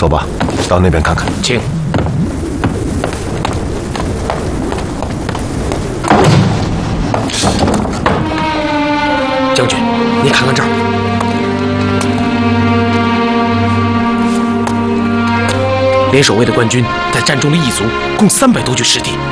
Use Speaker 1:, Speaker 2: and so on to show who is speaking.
Speaker 1: 走吧，到那边看看。
Speaker 2: 请。将军，你看看这儿。 联守卫的官军在战中的一族共300多具尸体，